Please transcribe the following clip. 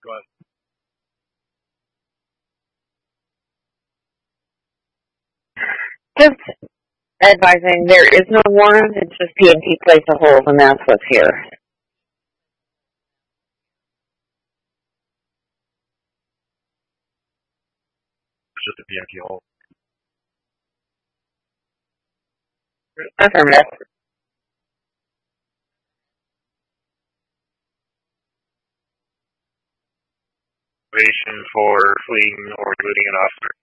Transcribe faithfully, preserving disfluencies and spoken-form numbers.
Go ahead. Just advising, there is no warrant. It's just P and T placed a hold, and that's what's here. It's just a P M T hold. Affirmative. Motivation for fleeing or eluding an officer.